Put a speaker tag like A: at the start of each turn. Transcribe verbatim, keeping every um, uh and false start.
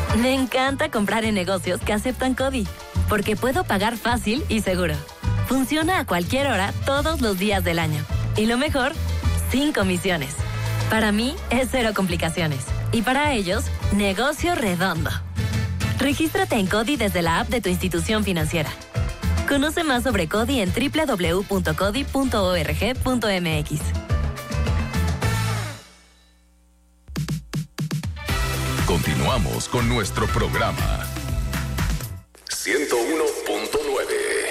A: Me encanta comprar en negocios que aceptan CODI, porque puedo pagar fácil y seguro. Funciona a cualquier hora, todos los días del año. Y lo mejor, sin comisiones. Para mí, es cero complicaciones. Y para ellos, negocio redondo. Regístrate en CODI desde la app de tu institución financiera. Conoce más sobre CODI en doble u doble u doble u punto codi punto org punto m x.
B: Continuamos con nuestro programa. ciento uno punto nueve